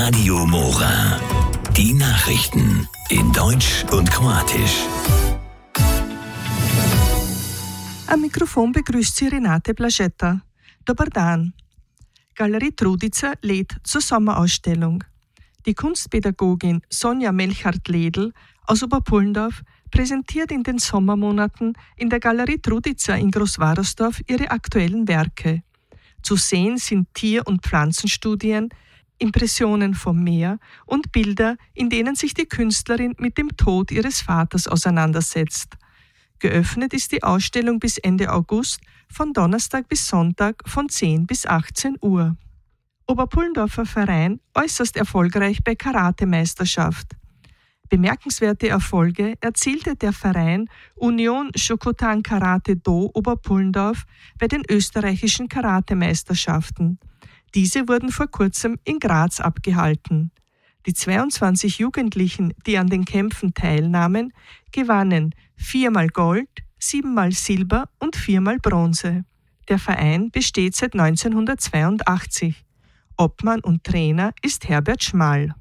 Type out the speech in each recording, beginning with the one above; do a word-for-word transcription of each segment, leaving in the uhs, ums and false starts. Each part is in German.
Radio Mora. Die Nachrichten in Deutsch und Kroatisch. Am Mikrofon begrüßt sie Renate Blaschetta. Dobar dan. Galerie Trudica lädt zur Sommerausstellung. Die Kunstpädagogin Sonja Melchart-Ledl aus Oberpullendorf präsentiert in den Sommermonaten in der Galerie Trudica in Großwarersdorf ihre aktuellen Werke. Zu sehen sind Tier- und Pflanzenstudien, Impressionen vom Meer und Bilder, in denen sich die Künstlerin mit dem Tod ihres Vaters auseinandersetzt. Geöffnet ist die Ausstellung bis Ende August, von Donnerstag bis Sonntag von zehn bis achtzehn Uhr. Oberpullendorfer Verein äußerst erfolgreich bei Karatemeisterschaft. Bemerkenswerte Erfolge erzielte der Verein Union Shokotan Karate Do Oberpullendorf bei den österreichischen Karatemeisterschaften. Diese wurden vor kurzem in Graz abgehalten. Die zweiundzwanzig Jugendlichen, die an den Kämpfen teilnahmen, gewannen viermal Gold, siebenmal Silber und viermal Bronze. Der Verein besteht seit neunzehnhundertzweiundachtzig. Obmann und Trainer ist Herbert Schmal.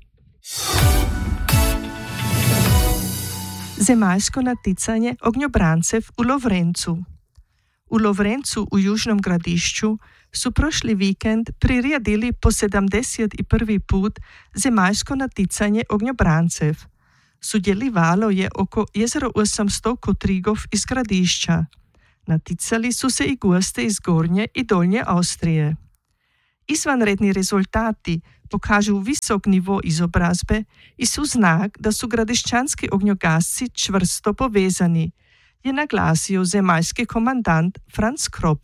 Zemaljsko naticanje ognjobrancev u Lovrencu. U Lovrencu u Južnom Gradišću su prošli vikend priredili po sedemdeset prvi put zemaljsko naticanje ognjobrancev. Sudjelovalo je oko osemsto kotrigov iz Gradišća. Naticali su se i goste iz Gornje i Dolnje Avstrije. Izvanredni rezultati pokažu visok nivo izobrazbe i su znak da su gradišćanski ognjogasci čvrsto povezani, je naglasio zemaljski komandant Franz Kropf.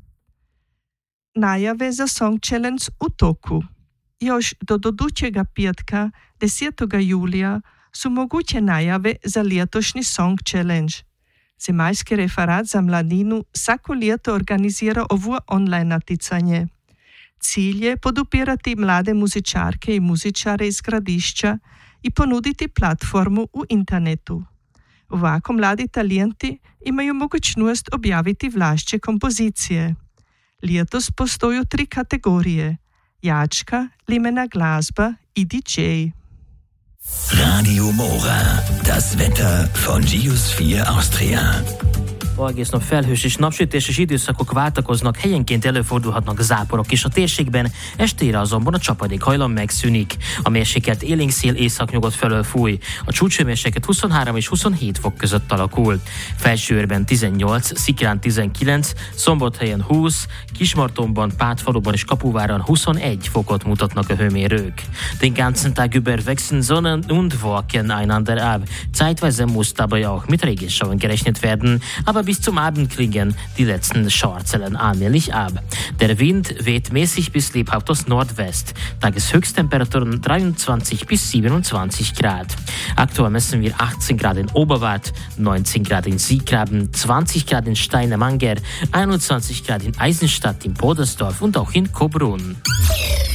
Najave za Song Challenge u toku. Još do dodućega petka, desetog julija, su moguće najave za letošnji Song Challenge. Zemaljski referat za mladinu svako leto organizira ovo online naticanje. Cilj je podupirati mlade muzičarke i muzičare iz Gradišća i ponuditi platformu u internetu. Ovako mladi talenti imaju mogućnost objaviti vlašće kompozicije. Letos postoju tri kategorije: jačka, limena glazba i D J. Radio Mora, das Wetter von Gius vier Austria. Egész nap felhős és napsütéses időszakok váltakoznak, helyenként előfordulhatnak záporok is a térségben, estére azonban a csapadék hajlam megszűnik. A mérsékelt élénk szél északnyugat felől fúj, a csúcsőmérséklet huszonhárom és huszonhét fok között alakul. Felsőérben tizennyolc, Szikrán tizenkilenc, Szombathelyen húsz, Kismartonban, Pátfaluban és Kapuváron huszonegy fokot mutatnak a hőmérők. Den ganzen Tag über wechseln Sonnen und Wolken einander ab. Zeitweise muss dabei auch mit Regenschauern gerechnet werden, aber bis zum Abend klingen die letzten Schauerzellen allmählich ab. Der Wind weht mäßig bis lebhaft aus Nordwest. Tageshöchsttemperaturen dreiundzwanzig bis siebenundzwanzig Grad. Aktuell messen wir achtzehn Grad in Oberwart, neunzehn Grad in Siegraben, zwanzig Grad in Steinemanger, einundzwanzig Grad in Eisenstadt, in Bodersdorf und auch in Kobrunn.